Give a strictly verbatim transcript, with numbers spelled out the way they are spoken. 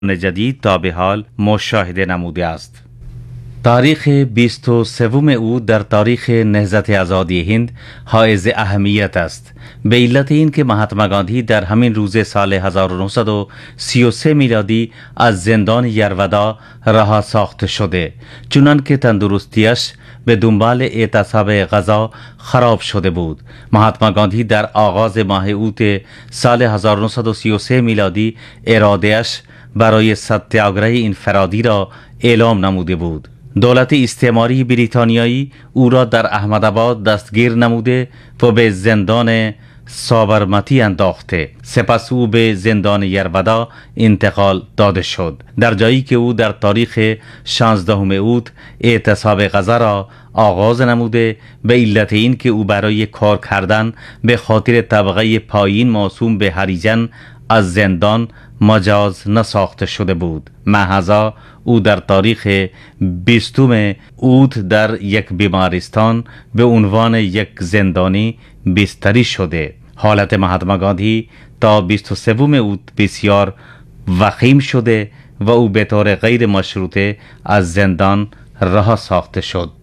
جدید تا به حال مشاهده نموده است. تاریخ بیست و سوم او در تاریخ نهضت آزادی هند حائز اهمیت است، به علت اینکه مهاتما گاندھی در همین روز سال هزار و نهصد و سی و سه میلادی از زندان یرودا رها ساخته شده، چنان که تندرستیش به دنبال اعتصاب غذا خراب شده بود. مهاتما گاندھی در آغاز ماه اوت سال هزار و نهصد و سی و سه میلادی ارادهش برای ستیاگراه انفرادی را اعلام نموده بود. دولت استعماری بریتانیایی او را در احمدآباد دستگیر نموده و به زندان سابرمتی انداخته. سپس او به زندان یرودا انتقال داده شد، در جایی که او در تاریخ شانزدهم اوت اعتصاب غذا را آغاز نموده، به علت این که او برای کار کردن به خاطر طبقه پایین موسوم به هریجن از زندان مجاز نساخته شده بود. محضا او در تاریخ بیستم اوت در یک بیمارستان به عنوان یک زندانی بستری شده. حالت مهاتما گاندھی تا بیست و سوم اوت بسیار وخیم شده و او به طور غیر مشروطه از زندان رها ساخته شد.